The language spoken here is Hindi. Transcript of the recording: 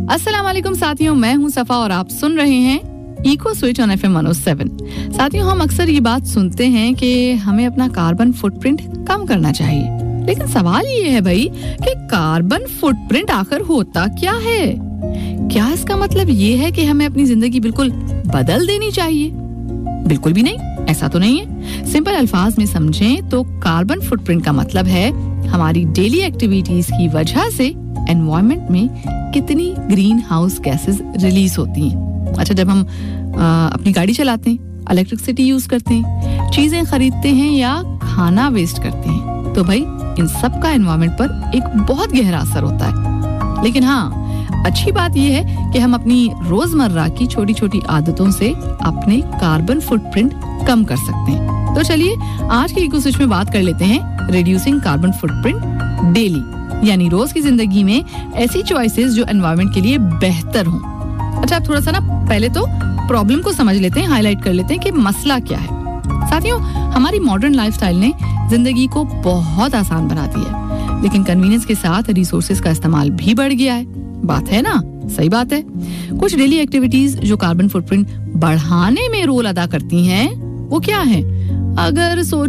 अस्सलाम वालेकुम साथियों, मैं हूं सफा और आप सुन रहे हैं इको स्विच ऑन FM 107। साथियों, हम अक्सर ये बात सुनते हैं कि हमें अपना कार्बन फुटप्रिंट कम करना चाहिए, लेकिन सवाल ये है भाई कि कार्बन फुटप्रिंट आखिर होता क्या है? क्या इसका मतलब ये है कि हमें अपनी जिंदगी बिल्कुल बदल देनी चाहिए? बिल्कुल भी नहीं, ऐसा तो नहीं है। सिंपल अल्फाज में समझें तो कार्बन फुटप्रिंट का मतलब है हमारी डेली एक्टिविटीज की वजह से एनवायरनमेंट में कितनी ग्रीन हाउस गैसेस रिलीज होती हैं। अच्छा, जब हम अपनी गाड़ी चलाते हैं, इलेक्ट्रिसिटी यूज करते हैं, चीजें खरीदते हैं या खाना वेस्ट करते हैं, तो भाई इन सब का एनवायरनमेंट पर एक बहुत गहरा असर होता है। लेकिन हाँ, अच्छी बात यह है कि हम अपनी रोजमर्रा की छोटी छोटी आदतों से अपने कार्बन फुटप्रिंट कम कर सकते हैं। तो चलिए आज के इको स्विच में बात कर लेते हैं रिड्यूसिंग कार्बन फुटप्रिंट डेली, यानी रोज की जिंदगी में ऐसी चॉइसेस जो एनवायरनमेंट के लिए बेहतर हों। अच्छा, आप थोड़ा सा ना पहले तो प्रॉब्लम को समझ लेते हैं, हाईलाइट कर लेते हैं कि मसला क्या है। साथियों, हमारी मॉडर्न लाइफस्टाइल ने जिंदगी को बहुत आसान बना दिया है, लेकिन कन्वीनियंस के साथ रिसोर्सेज का इस्तेमाल भी बढ़ गया है। बात है ना? सही बात है। कुछ डेली एक्टिविटीज जो कार्बन फुटप्रिंट बढ़ाने में रोल अदा करती हैं, वो क्या है? अगर